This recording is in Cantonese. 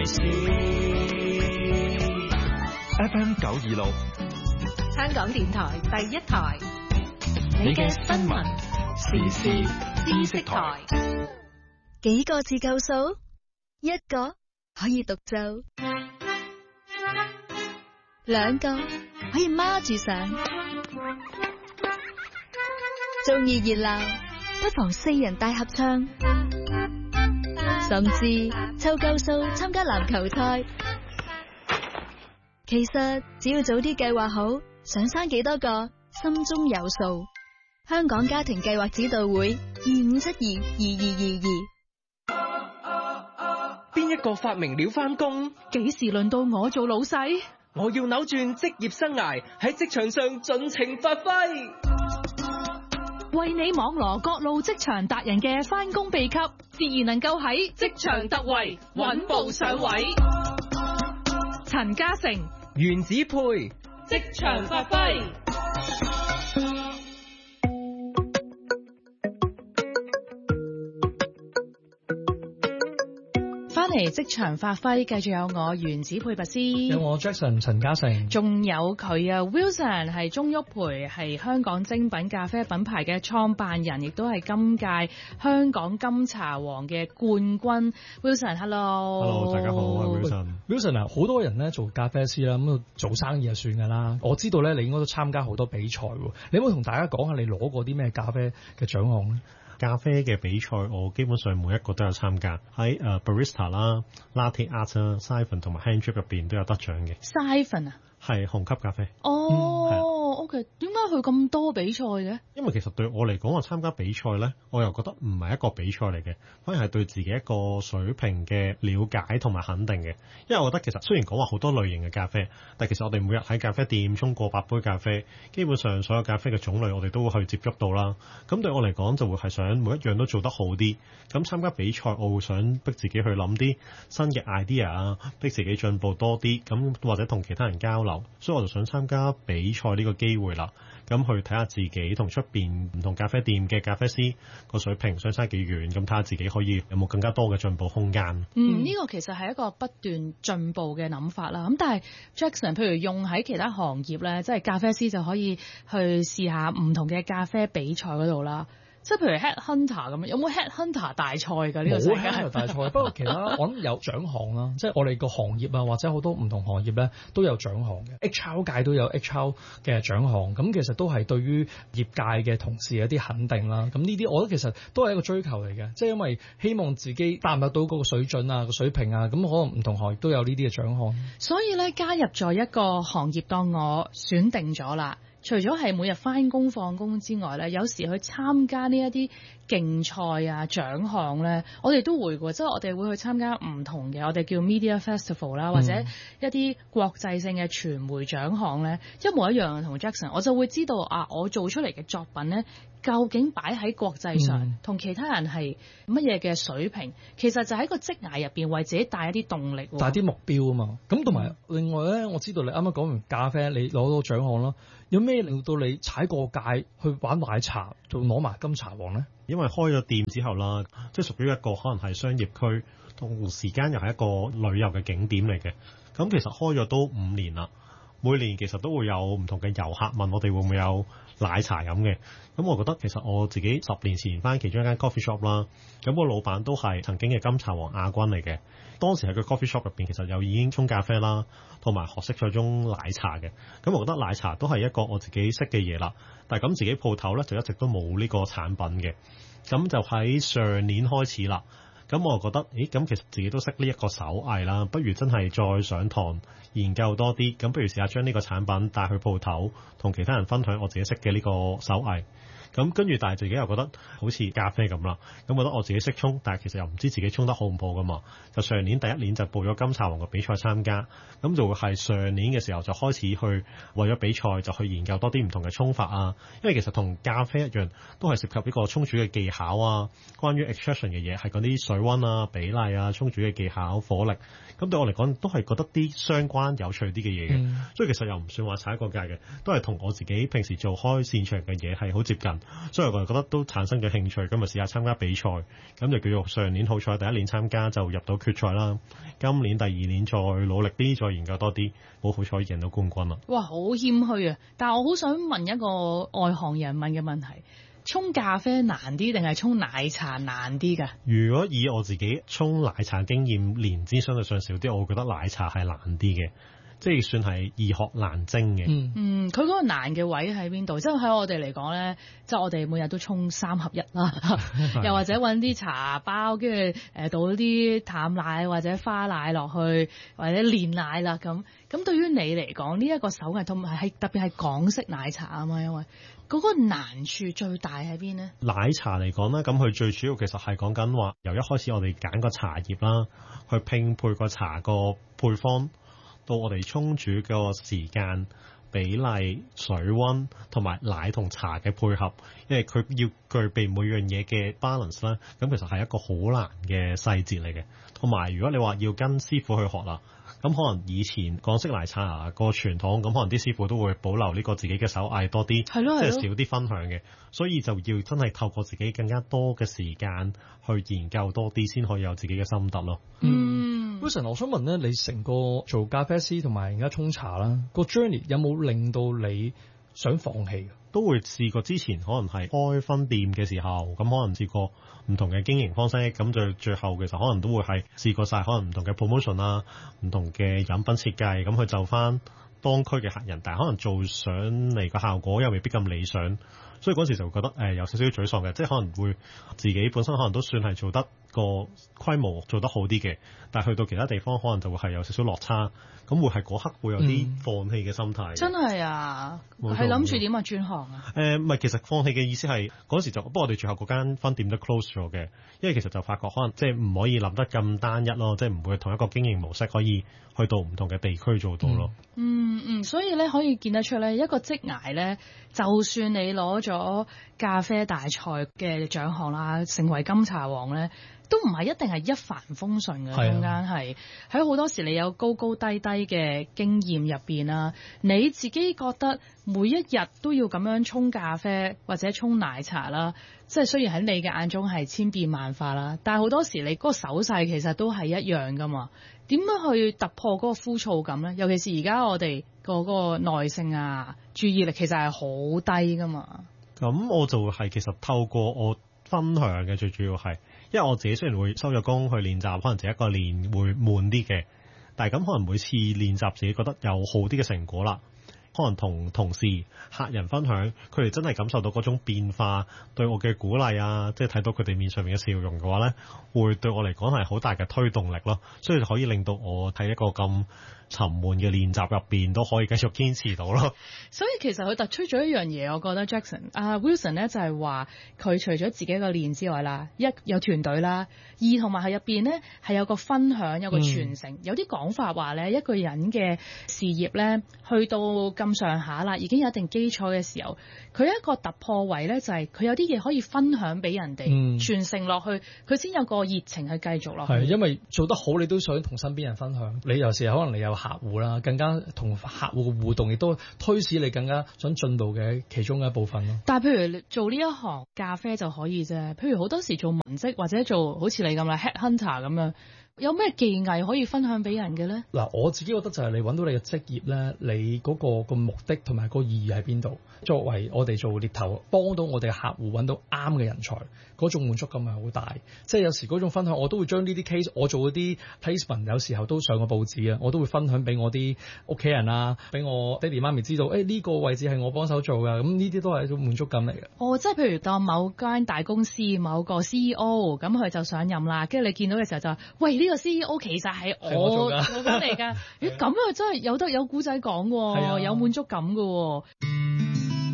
事。FM 926， 香港電台第一台， 你嘅新聞時事知識台。 幾個字夠數？一個可以獨奏，兩個可以孖住上。中意熱鬧，不妨四人大合唱，甚至湊夠數參加籃球賽。其實只要早啲計劃好，想生幾多個，心中有數。香港家庭計劃指導會25722222。 邊一個發明了返工？ 幾時輪到我做老細？ 我要扭轉職業生涯，喺職場上盡情發揮。 為你網羅各路職場達人嘅返工秘笈，自然能夠喺職場突圍，穩步上位。陳嘉誠、 原子配職場發揮。翻嚟職場發揮，繼續有我原子配拔師， 有我 Jackson 陳嘉誠， 仲有佢啊 Wilson 係鍾旭培，係香港精品咖啡品牌嘅創辦人，亦都係今屆香港金茶王嘅冠軍。Wilson，hello， 大家好，我係 Wilson。Wilson 啊，好多人咧做咖啡師啦，咁做生意就算噶啦。我知道咧，你應該都參加好多比賽喎。你有冇同大家講下你攞過啲咩咖啡嘅獎項咧？ 咖啡嘅比賽，我基本上每一個都有參加，喺Barista 啦、Latte Art 啦、Siphon 同埋 Hand Drip 入邊都有得獎嘅。 Siphon 啊？ 係紅級咖啡。 OK， 點解佢咁多比賽嘅？ 因為其實對我嚟講，我參加比賽咧，我又覺得唔係一個比賽嚟嘅，反而係對自己一個水平嘅了解同埋肯定嘅。因為我覺得其實雖然講話好多類型嘅咖啡，但其實我哋每日喺咖啡店沖過百杯咖啡，基本上所有咖啡嘅種類我哋都會去接觸到啦。咁對我嚟講就會係想每一樣都做得好啲。咁參加比賽，我會想逼自己去諗啲新嘅 idea 啊，逼自己進步多啲，咁或者同其他人交流。所以我就想參加比賽呢個機會啦，咁去睇下自己同出邊唔同咖啡店嘅咖啡師個水平相差幾遠，咁睇下自己可以有冇更加多嘅進步空間。 呢個其實係一個不斷進步嘅諗法啦。咁但係 Jackson， 譬如用喺其他行業咧，即係咖啡師就可以去試下唔同嘅咖啡比賽嗰度啦。即係譬如 Head Hunter 咁樣，有冇 Head Hunter 大賽㗎？呢個世界冇 Head Hunter 大賽，不過其他我諗有獎項啦。即係我哋個行業啊，或者好多唔同行業咧都有獎項嘅。HR 界都有 HR 嘅獎項，咁其實都係對於業界嘅同事有啲肯定啦。咁呢啲我覺得其實都係一個追求嚟嘅，即係因為希望自己達唔達到嗰個水準啊、個水平啊，咁可能唔同行業都有呢啲嘅獎項。 所以咧，加入咗一個行業，當我選定咗啦。除咗係每日返工放工之外咧，有時去參加呢一啲競賽啊、獎項咧，我哋都會嘅，即係我哋會去參加唔同嘅，我哋叫 Media Festival 啦，或者一啲國際性嘅傳媒獎項咧，一模一樣同 Jackson， 我就會知道啊，我做出嚟嘅作品咧，究竟擺喺國際上同其他人係乜嘢嘅水平，其實就喺個職涯入邊為自己帶一啲動力， 帶啲目標啊嘛。咁同埋另外咧，我知道你啱啱講完咖啡，你攞到獎項啦，有咩令到你踩過界去玩奶茶，仲攞埋金茶王咧？ 因為開咗店之後啦，即係屬於一個可能係商業區，同時間又係一個旅遊嘅景點嚟嘅。咁其實開咗都5年啦，每年其實都會有唔同嘅遊客問我哋會唔會有奶茶飲嘅。咁我覺得其實我自己10年前返其中一間 coffee shop 啦，咁個老闆都係曾經嘅金茶王亞軍嚟嘅。當時喺個 coffee shop 入邊，其實又已經沖咖啡啦，同埋學識咗種奶茶嘅。咁我覺得奶茶都係一個我自己識嘅嘢啦。但係咁自己鋪頭咧就一直都冇呢個產品嘅。咁就喺上年開始啦。咁我就覺得，咁其實自己都識呢一個手藝啦，不如真係再上堂研究多啲。咁不如試下將呢個產品帶去鋪頭，同其他人分享我自己識嘅呢個手藝。咁跟住，但係自己又覺得好似咖啡咁啦，咁覺得我自己識沖，但係其實又唔知自己沖得好唔好噶嘛。就上年第一年就報咗金茶王嘅比賽參加，咁就會係上年嘅時候就開始去為咗比賽就去研究多啲唔同嘅沖法啊。因為其實同咖啡一樣，都係涉及呢個沖煮嘅技巧啊，關於 extraction 嘅嘢係嗰啲水溫啊、比例啊、沖煮嘅技巧、火力。咁對我嚟講都係覺得啲相關有趣啲嘅嘢嘅，所以其實又唔算話踩過界嘅，都係同我自己平時做開擅長嘅嘢係好接近。 所以我覺得都產生咗興趣，咁就試下參加比賽，咁就叫做上年好彩第一年參加就入到決賽啦，今年第二年再努力啲，再研究多啲，好彩贏到冠軍啦。 哇，好謙虛啊！但係我好想問一個外行人問嘅問題。沖咖啡難啲定係沖奶茶難啲㗎？ 如果以我自己沖奶茶經驗，年資相對上少啲，我覺得奶茶係難啲嘅，即係算係易學難精嘅。 佢嗰個難嘅位喺邊度？即係喺我哋嚟講咧，即係我哋每日都沖3合1啦，又或者揾啲茶包，跟住倒啲淡奶或者花奶落去，或者煉奶啦咁。咁對於你嚟講，呢一個手藝同埋係特別係港式奶茶啊嘛，因為嗰個難處最大喺邊呢？ 奶茶嚟講咧，咁佢最主要其實係講緊話，由一開始我哋揀個茶葉啦，去拼配個茶個配方，到我哋沖煮個時間、比例、水溫同埋奶同茶嘅配合，因為佢要具備每樣嘢嘅 balance 啦，咁其實係一個好難嘅細節嚟嘅。同埋如果你話要跟師傅去學啦，咁可能以前港式奶茶個傳統，咁可能啲師傅都會保留呢個自己嘅手藝多啲，即係少啲分享嘅，所以就要真係透過自己更加多嘅時間去研究多啲，先可以有自己嘅心得咯。 Wilson， 我想問咧，你成個做咖啡師同埋而家沖茶啦，個 journey 有冇令到你想放棄？ 都會試過之前可能係開分店嘅時候，咁可能試過唔同嘅經營方式，咁最後其實可能都會係試過晒可能唔同嘅 promotion 啦，唔同嘅飲品設計，咁去就翻當區嘅客人，但係可能做上嚟個效果又未必咁理想，所以嗰時就會覺得有少少沮喪嘅，即係可能會自己本身可能都算係做得個規模做得好啲嘅，但係去到其他地方可能就會係有少少落差，咁會係嗰刻會有啲放棄嘅心態。 真係啊，係諗住點啊轉行啊？ 唔係，其實放棄嘅意思係嗰時就，不過我哋最後嗰間分店都 close 咗嘅，因為其實就發覺可能即係唔可以諗得咁單一咯，即係唔會同一個經營模式可以去到唔同嘅地區做到咯。 所以咧可以見得出咧，一個職涯咧，就算你攞咗咖啡大賽嘅獎項啦，成為金茶王咧，都唔係一定係一帆風順嘅，中間係喺好多時你有高高低低嘅經驗入邊啦。你自己覺得每一日都要咁樣沖咖啡或者沖奶茶啦，即係雖然喺你嘅眼中係千變萬化啦，但係好多時你嗰個手勢其實都係一樣噶嘛。點樣去突破嗰個枯燥感咧？尤其是而家我哋嗰個耐性啊、注意力其實係好低噶嘛。咁我就係其實透過我分享嘅，最主要係，因為我自己雖然會收咗工去練習，可能自己一個練會悶啲嘅，但係咁可能每次練習自己覺得有好啲嘅成果啦。可能同同事、客人分享，佢哋真係感受到嗰種變化，對我嘅鼓勵啊，即係睇到佢哋面上面嘅笑容嘅話咧，會對我嚟講係好大嘅推動力咯，所以就可以令到我喺一個咁沉悶嘅練習入邊都可以繼續堅持到咯。 所以其實佢突出咗一樣嘢，我覺得 Wilson 咧就係話佢除咗自己一個練之外啦，一有團隊啦，二同埋係入邊咧係有個分享，有個傳承。有啲講法話咧，一個人嘅事業咧去到咁上下啦，已經有一定基礎嘅時候，佢一個突破位咧就係佢有啲嘢可以分享俾人哋，傳承落去，佢先有個熱情去繼續落去。係因為做得好，你都想同身邊人分享。你有時可能你有客戶啦，更加同客戶嘅互動亦都推使你更加想進步嘅其中嘅一部分咯。但係譬如你做呢一行咖啡就可以啫，譬如好多時做文職或者做好似你咁啦 headhunter 咁樣，有咩技藝可以分享俾人嘅咧？嗱，我自己覺得就係你揾到你嘅職業咧，你嗰個目的同埋個意義喺邊度？作為我哋做獵頭，幫到我哋客戶揾到啱嘅人才，嗰種滿足感係好大。即係有時嗰種分享，我都會將呢啲 case，我做嗰啲 placement 有時候都上過報紙啊，我都會分享俾我啲屋企人啊，俾我爹哋媽咪知道，呢個位置係我幫手做㗎，咁呢啲都係一種滿足感嚟嘅。即係譬如當某間大公司某個 CEO 咁佢就上任啦，跟住你見到嘅時候就話：喂，呢個 CEO 其實係我嚟㗎。咁啊真係有古仔講喎，有滿足感㗎喎。